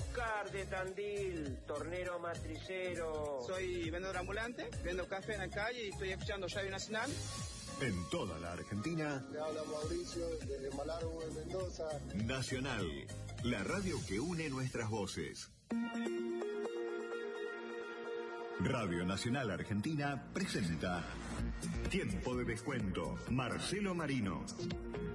Oscar de Tandil, tornero matricero. Soy vendedor ambulante, vendo café en la calle y estoy escuchando Radio Nacional. En toda la Argentina. Le habla Mauricio desde Malargüe, Mendoza. Nacional, la radio que une nuestras voces. Radio Nacional Argentina presenta Tiempo de Descuento. Marcelo Marino.